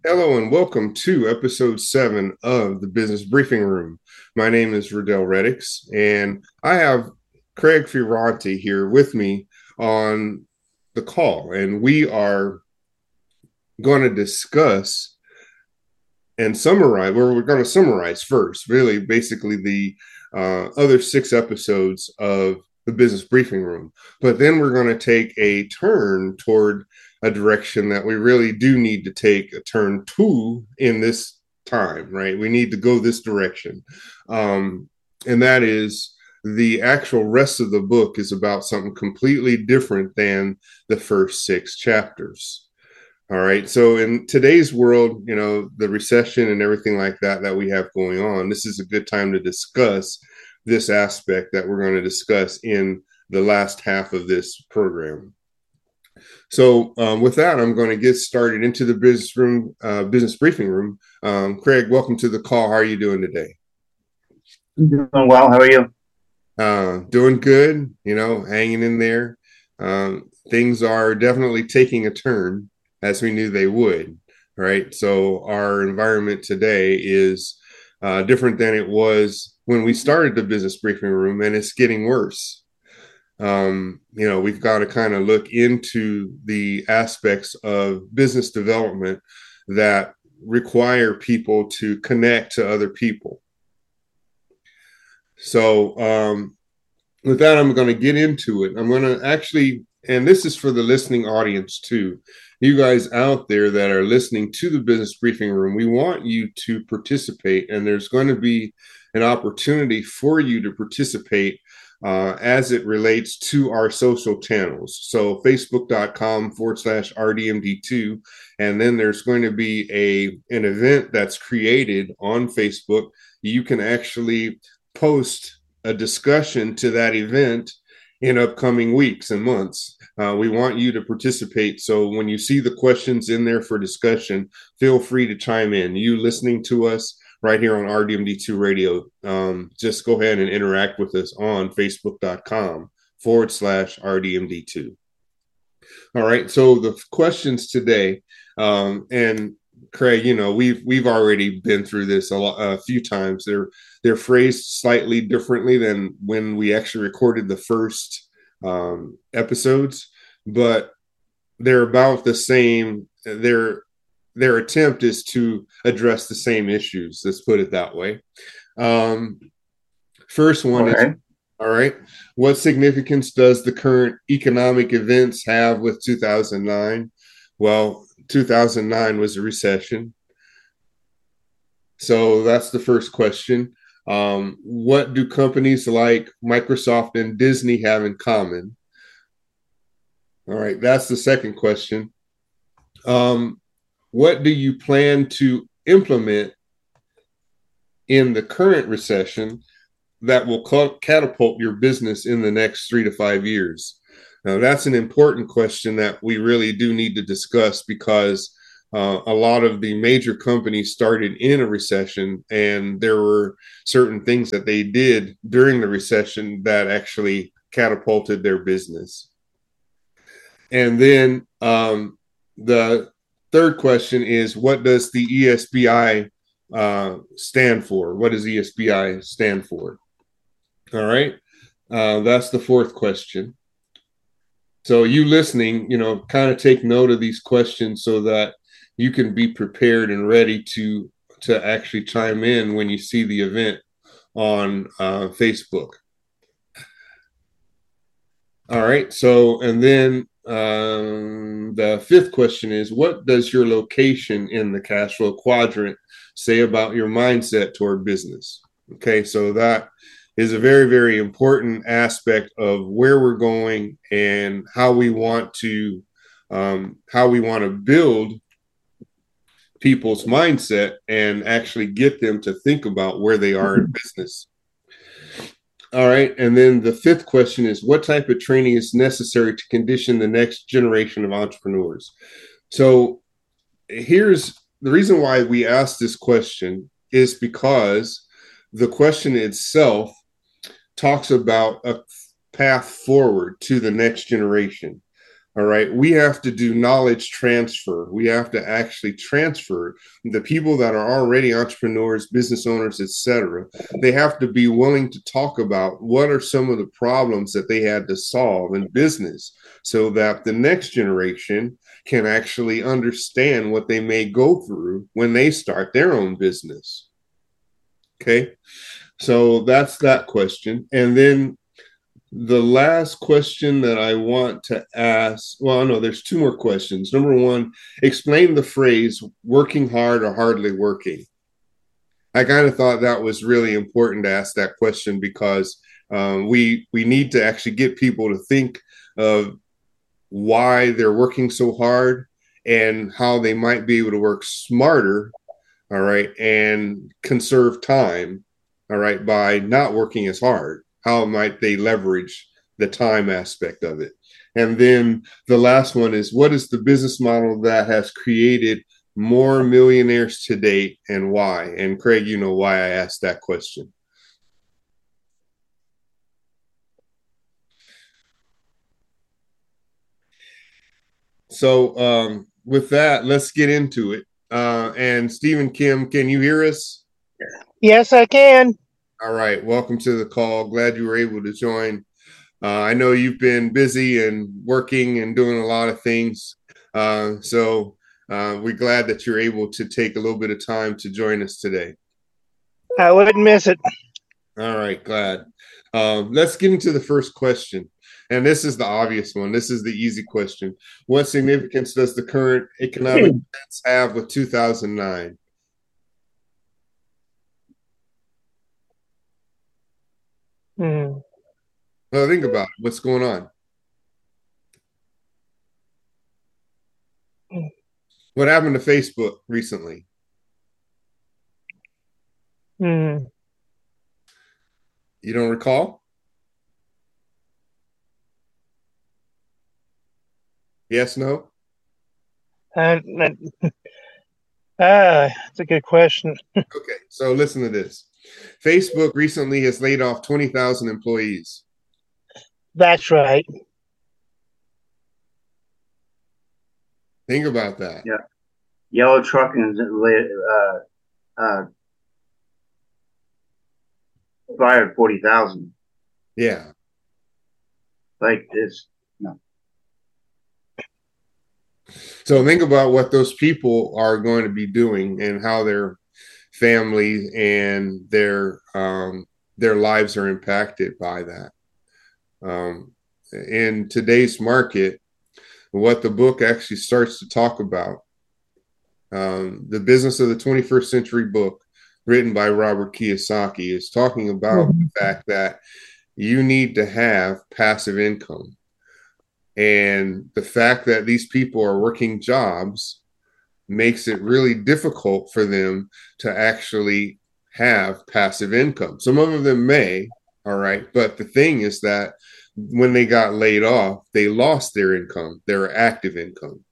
Hello and welcome to episode 7 of the Business Briefing Room. My name is Riddell Reddix, and I have Craig Fiorante here with me on the call, and we are going to discuss and summarize. Well, we're going to summarize first, really, basically the other 6 episodes of the Business Briefing Room, but then we're going to take a turn toward a direction that we really do need to take a turn to in this time, right? We need to go this direction. And that is the actual rest of the book is about something completely different than the first 6 chapters. All right. So in today's world, the recession and everything like that we have going on, this is a good time to discuss this aspect that we're going to discuss in the last half of this program. So with that, I'm going to get started into the business briefing room. Craig, welcome to the call. How are you doing today? Doing well. How are you? Doing good, hanging in there. Things are definitely taking a turn as we knew they would, right? So our environment today is different than it was when we started the business briefing room, and it's getting worse. We've got to kind of look into the aspects of business development that require people to connect to other people. So, with that, I'm going to get into it. I'm going to actually, and this is for the listening audience too. You guys out there that are listening to the business briefing room, we want you to participate, and there's going to be an opportunity for you to participate as it relates to our social channels. So facebook.com/RDMD2. And then there's going to be an event that's created on Facebook. You can actually post a discussion to that event in upcoming weeks and months. We want you to participate. So when you see the questions in there for discussion, feel free to chime in. You listening to us right here on RDMD2 Radio, just go ahead and interact with us on facebook.com/RDMD2. All right. So the questions today, and Craig, we've already been through this a few times. They're phrased slightly differently than when we actually recorded the first episodes, but they're about the same. Their attempt is to address the same issues. Let's put it that way. Um, First All one is, right. all right, what significance does the current economic events have with 2009? Well, 2009 was a recession. So that's the first question. What do companies like Microsoft and Disney have in common? All right, that's the second question. Um, what do you plan to implement in the current recession that will catapult your business in the next 3 to 5 years? Now, that's an important question that we really do need to discuss because a lot of the major companies started in a recession, and there were certain things that they did during the recession that actually catapulted their business. And then the third question is, what does the ESBI stand for? What does ESBI stand for? All right. That's the fourth question. So you listening, kind of take note of these questions so that you can be prepared and ready to actually chime in when you see the event on Facebook. All right. So, and then the fifth question is, what does your location in the cash flow quadrant say about your mindset toward business? Okay. So that is a very, very important aspect of where we're going and how we want to build people's mindset and actually get them to think about where they are in business. All right. And then the fifth question is, what type of training is necessary to condition the next generation of entrepreneurs? So here's the reason why we asked this question is because the question itself talks about a path forward to the next generation. All right. We have to do knowledge transfer. We have to actually transfer the people that are already entrepreneurs, business owners, etc. They have to be willing to talk about what are some of the problems that they had to solve in business so that the next generation can actually understand what they may go through when they start their own business. Okay. So that's that question. And then the last question that I want to ask, well, no, there's two more questions. Number one, explain the phrase working hard or hardly working. I kind of thought that was really important to ask that question because we need to actually get people to think of why they're working so hard and how they might be able to work smarter, all right, and conserve time, all right, by not working as hard. How might they leverage the time aspect of it? And then the last one is, what is the business model that has created more millionaires to date and why? And Craig, you know why I asked that question. So with that, let's get into it. And Stephen Kim, can you hear us? Yes, I can. All right. Welcome to the call. Glad you were able to join. I know you've been busy and working and doing a lot of things. So we're glad that you're able to take a little bit of time to join us today. I wouldn't miss it. All right. Glad. Let's get into the first question. And this is the obvious one. This is the easy question. What significance does the current economic events have with 2009? Well, think about it. What's going on? What happened to Facebook recently? You don't recall? Yes, no? That's a good question. Okay, so listen to this. Facebook recently has laid off 20,000 employees. That's right. Think about that. Yeah. Yellow Trucking fired 40,000. Yeah. Like this. No. So think about what those people are going to be doing and how their families and their lives are impacted by that. In today's market, what the book actually starts to talk about, the business of the 21st century book written by Robert Kiyosaki is talking about the fact that you need to have passive income. And the fact that these people are working jobs makes it really difficult for them to actually have passive income. Some of them may, all right, but the thing is that when they got laid off, they lost their income, their active income.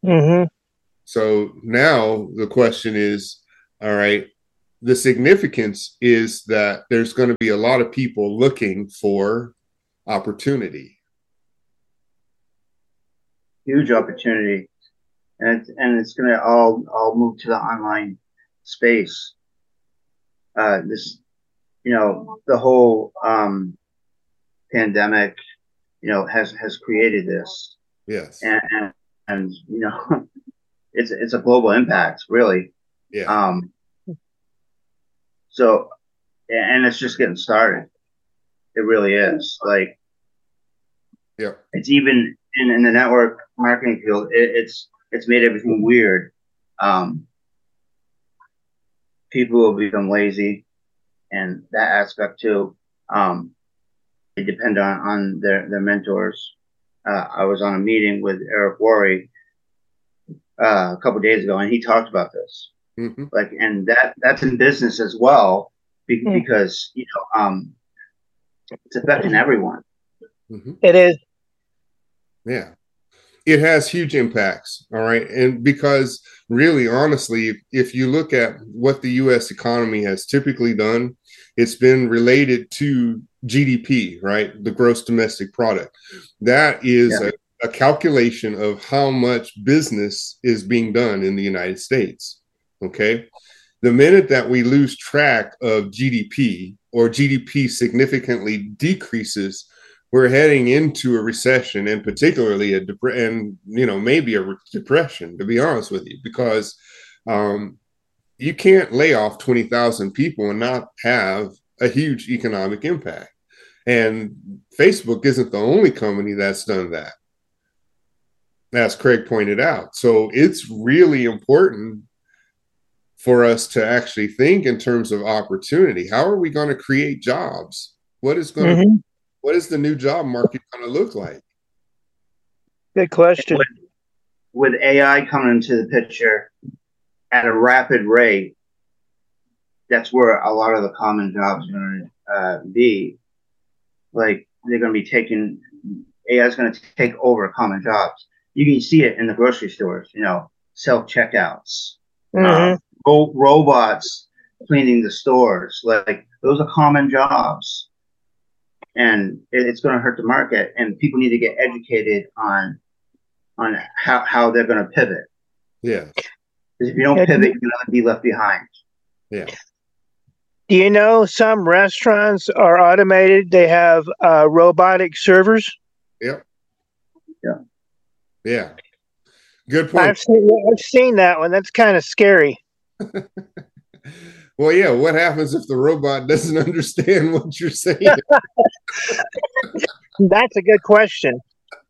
So now the question is, all right, the significance is that there's going to be a lot of people looking for opportunity. Huge opportunity. And it's going to all move to the online space. This, the whole pandemic, has created this. Yes. And it's a global impact, really. Yeah. So, and it's just getting started. It really is. Like, yeah. It's even in the network marketing field. It's made everything weird. People will become lazy, and that aspect too. They depend on their mentors. I was on a meeting with Eric Worre a couple of days ago, and he talked about this. Like, and that's in business as well, because it's affecting everyone. It is. Yeah. It has huge impacts. All right. And because really, honestly, if you look at what the U.S. economy has typically done, it's been related to GDP, right? The gross domestic product. That is a calculation of how much business is being done in the United States. Okay. The minute that we lose track of GDP or GDP significantly decreases, we're heading into a recession, and particularly maybe a depression, to be honest with you, because you can't lay off 20,000 people and not have a huge economic impact. And Facebook isn't the only company that's done that, as Craig pointed out. So it's really important for us to actually think in terms of opportunity. How are we going to create jobs? What is the new job market going to look like? Good question. With AI coming into the picture at a rapid rate, that's where a lot of the common jobs are going to be. Like, they're going to be AI is going to take over common jobs. You can see it in the grocery stores, self-checkouts, robots cleaning the stores. Like, those are common jobs. And it's going to hurt the market, and people need to get educated on how they're going to pivot. Yeah. Because if you don't pivot, you're going to be left behind. Yeah. Do you know some restaurants are automated? They have robotic servers. Yep. Yeah. Yeah. Good point. I've seen that one. That's kind of scary. Well, yeah. What happens if the robot doesn't understand what you're saying? That's a good question.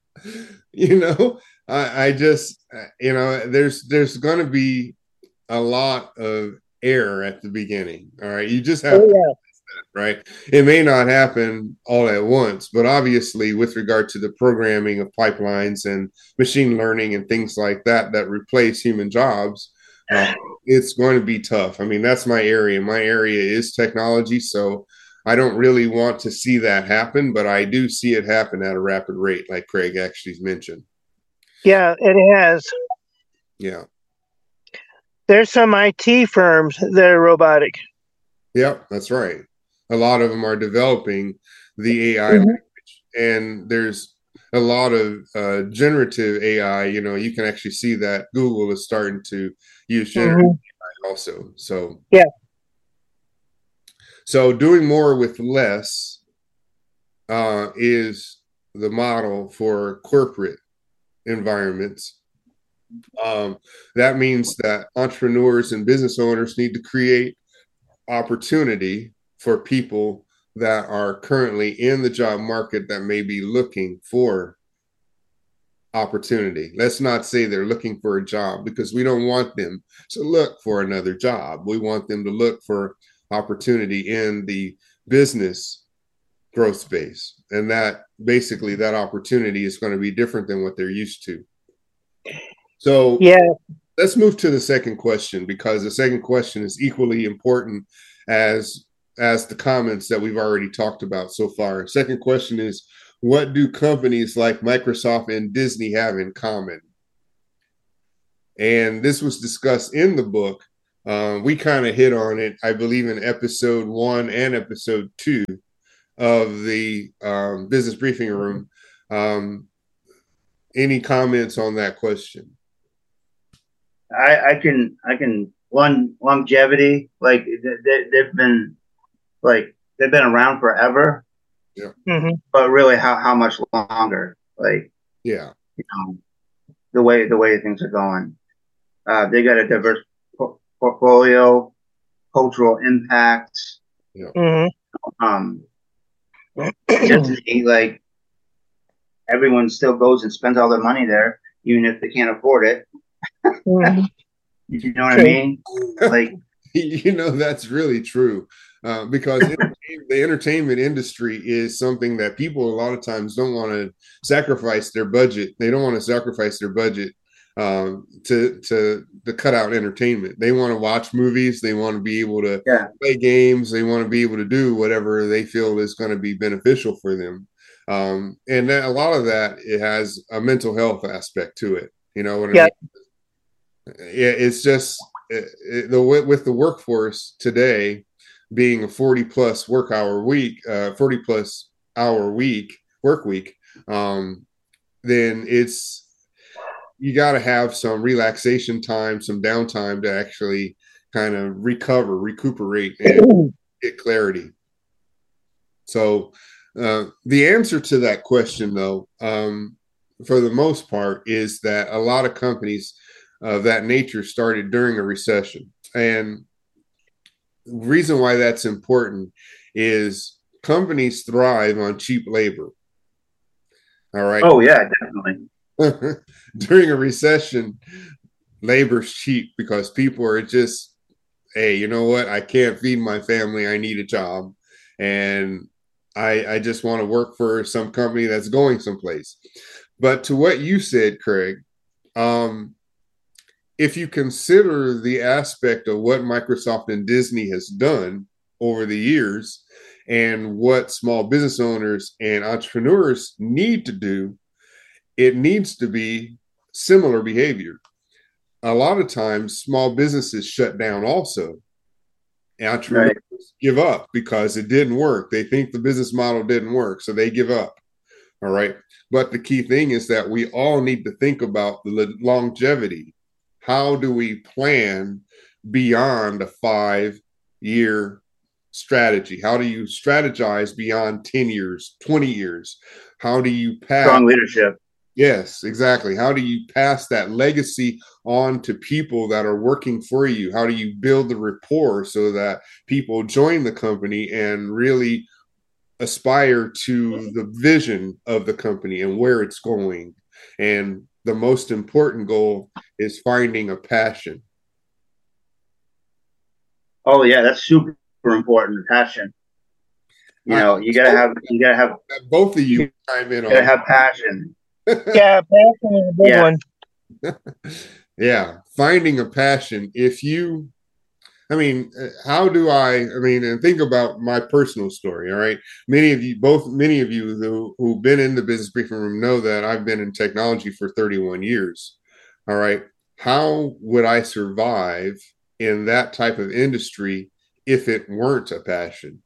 I just, there's going to be a lot of error at the beginning. All right. You just have to, right? It may not happen all at once, but obviously with regard to the programming of pipelines and machine learning and things like that replace human jobs, it's going to be tough. I mean, that's my area. My area is technology. So I don't really want to see that happen, but I do see it happen at a rapid rate, like Craig actually mentioned. Yeah, it has. Yeah. There's some IT firms that are robotic. Yep, that's right. A lot of them are developing the AI language, and there's a lot of generative AI. You can actually see that Google is starting to use generative AI also. So yeah. So doing more with less is the model for corporate environments. That means that entrepreneurs and business owners need to create opportunity for people that are currently in the job market that may be looking for opportunity. Let's not say they're looking for a job, because we don't want them to look for another job. We want them to look for opportunity in the business growth space. And that basically that opportunity is going to be different than what they're used to. So let's move to the second question, because the second question is equally important as the comments that we've already talked about so far. Second question is, what do companies like Microsoft and Disney have in common? And this was discussed in the book. We kind of hit on it, I believe, in episode 1 and episode 2 of the Business Briefing Room. Any comments on that question? I can longevity, like they've been around forever. Yeah. But really, how much longer? Like, the way things are going, they got a diverse portfolio, cultural impact. Yeah. Disney, like, everyone still goes and spends all their money there, even if they can't afford it. You know what I mean? Like, that's really true, because the entertainment industry is something that people a lot of times don't want to sacrifice their budget. They don't want to sacrifice their budget to cut out entertainment. They want to watch movies. They want to be able to play games. They want to be able to do whatever they feel is going to be beneficial for them. And a lot of that, it has a mental health aspect to it. You know what I mean? Yeah, it's just with the workforce today being a 40 plus work week, then you got to have some relaxation time, some downtime to actually kind of recuperate, and get clarity. So the answer to that question, though, for the most part, is that a lot of companies of that nature started during a recession. And the reason why that's important is companies thrive on cheap labor. All right. Oh yeah, definitely. During a recession, labor's cheap because people are just, hey, you know what? I can't feed my family. I need a job. And I just want to work for some company that's going someplace. But to what you said, Craig, if you consider the aspect of what Microsoft and Disney has done over the years and what small business owners and entrepreneurs need to do, it needs to be similar behavior. A lot of times, small businesses shut down also. Entrepreneurs give up because it didn't work. They think the business model didn't work, so they give up. All right. But the key thing is that we all need to think about the longevity. How do we plan beyond a 5-year strategy? How do you strategize beyond 10 years, 20 years? How do you pass strong leadership? Yes, exactly. How do you pass that legacy on to people that are working for you? How do you build the rapport so that people join the company and really aspire to the vision of the company and where it's going? And the most important goal is finding a passion. Oh yeah, that's super important. Passion. You gotta have both of you chime in on. Gotta have passion. Yeah, passion is a big one. Yeah, finding a passion. And think about my personal story. All right. Many of you who've been in the business briefing room know that I've been in technology for 31 years. All right. How would I survive in that type of industry if it weren't a passion?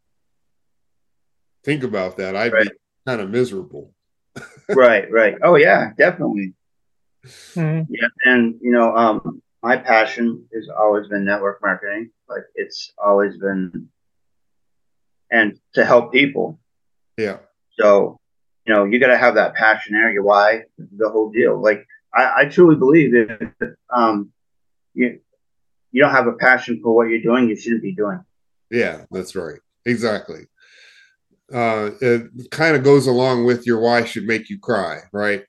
Think about that. I'd be kind of miserable. Right. Oh yeah, definitely. Mm-hmm. Yeah. And my passion has always been network marketing. Like it's always been, and to help people. Yeah. So, you got to have that passion there, your why, the whole deal. Like I truly believe that you don't have a passion for what you're doing, you shouldn't be doing. Yeah, that's right. Exactly. It kind of goes along with your why should make you cry, right?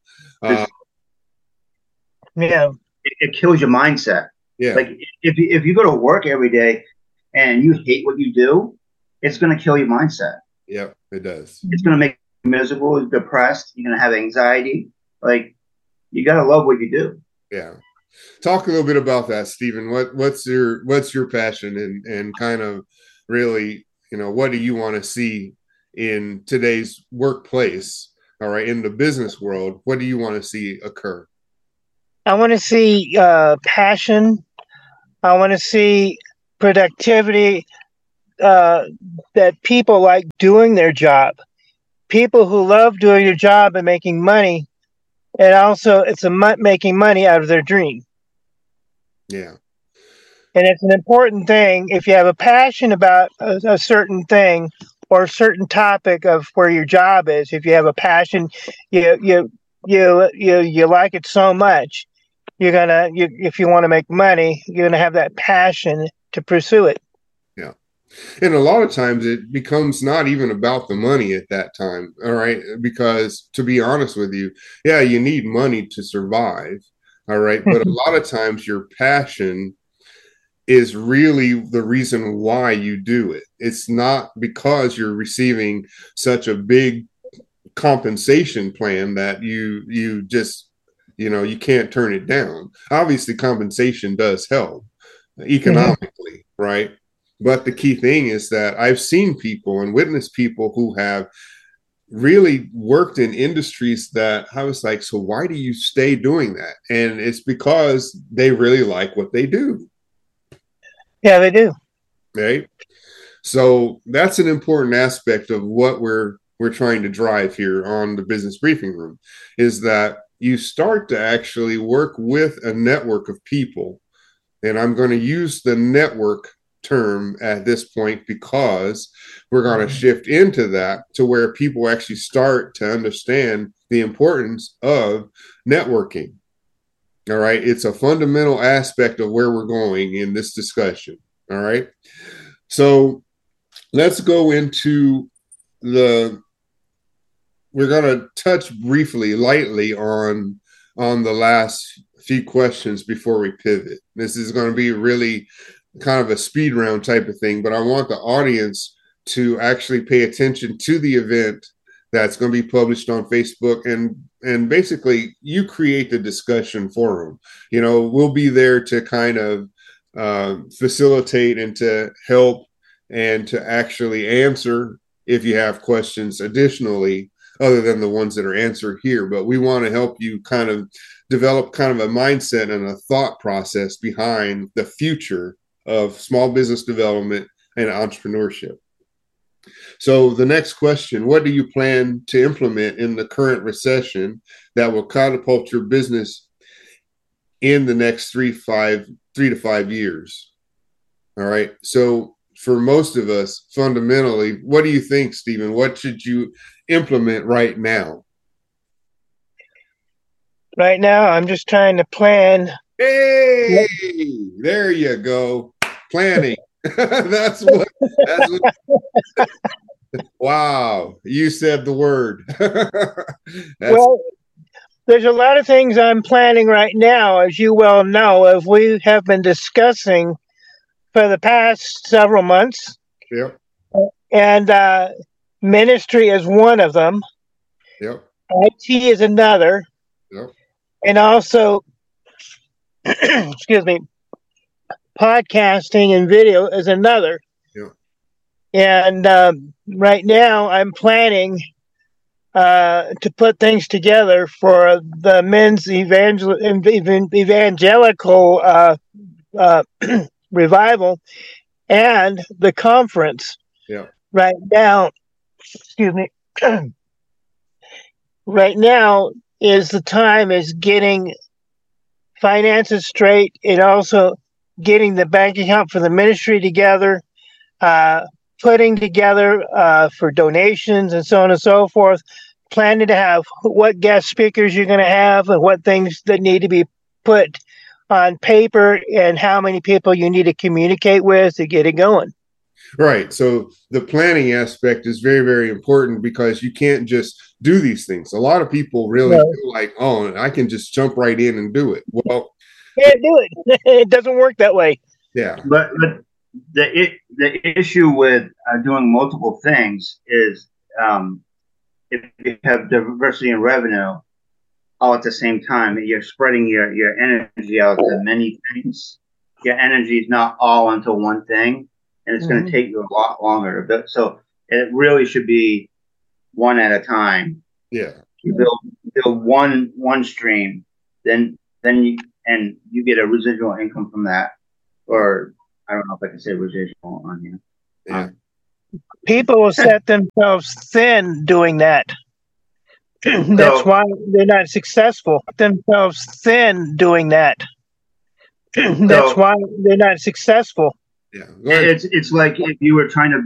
Yeah. It kills your mindset. Yeah. Like if you go to work every day and you hate what you do, it's going to kill your mindset. Yep, it does. It's going to make you miserable, depressed. You're going to have anxiety. Like you got to love what you do. Yeah. Talk a little bit about that, Stephen. What's your passion and kind of really, what do you want to see in today's workplace? All right. In the business world, what do you want to see occur? I want to see passion. I want to see productivity, that people like doing their job. People who love doing their job and making money, and also making money out of their dream. Yeah. And it's an important thing. If you have a passion about a certain thing or a certain topic of where your job is, if you have a passion, you like it so much, if you want to make money, you're gonna have that passion to pursue it. Yeah. And a lot of times it becomes not even about the money at that time. All right. Because to be honest with you, yeah, you need money to survive. All right. But a lot of times your passion is really the reason why you do it. It's not because you're receiving such a big compensation plan that you just, you can't turn it down. Obviously, compensation does help economically, right? But the key thing is that I've seen people and witnessed people who have really worked in industries that I was like, so why do you stay doing that? And it's because they really like what they do. Yeah, they do. Right. So that's an important aspect of what we're we're trying to drive here on the Business Briefing Room, is that you start to actually work with a network of people. And I'm going to use the network term at this point because we're going to shift into that to where people actually start to understand the importance of networking. All right. It's a fundamental aspect of where we're going in this discussion. All right. So let's go into we're going to touch briefly, lightly on the last few questions before we pivot. This is going to be really kind of a speed round type of thing, but I want the audience to actually pay attention to the event that's going to be published on Facebook, and basically you create the discussion forum. We'll be there to kind of facilitate and to help and to actually answer if you have questions additionally, other than the ones that are answered here. But we want to help you kind of develop kind of a mindset and a thought process behind the future of small business development and entrepreneurship. So the next question, what do you plan to implement in the current recession that will catapult your business in the next 3 to 5 years? All right. So for most of us, fundamentally, what do you think, Stephen? What should you implement right now? Right now, I'm just trying to plan. Hey, there you go. Planning. That's what. Wow, you said the word. Well, there's a lot of things I'm planning right now, as you well know, as we have been discussing for the past several months. Yep. And ministry is one of them. Yep. IT is another. Yep. And also, excuse me, podcasting and video is another. Yep. And right now I'm planning to put things together for the men's evangelical revival and the conference. Yeah. Right now, excuse me. Right now is the time is getting finances straight and also getting the bank account for the ministry together, putting together for donations and so on and so forth, planning to have what guest speakers you're going to have and what things that need to be put on paper and how many people you need to communicate with to get it going. Right. So the planning aspect is very, very important because you can't just do these things. A lot of people really feel like, oh, I can just jump right in and do it. Well, can't do it. It doesn't work that way. Yeah. But the issue with doing multiple things is if you have diversity in revenue all at the same time, you're spreading your energy out to many things. Your energy is not all into one thing. And it's going to take you a lot longer. So it really should be one at a time. Yeah. You build one stream, then you get a residual income from that. Or I don't know if I can say residual on here. Yeah. People will set themselves thin doing that. That's why they're not successful. Themselves thin doing that. That's why they're not successful. Yeah. It's like if you were trying to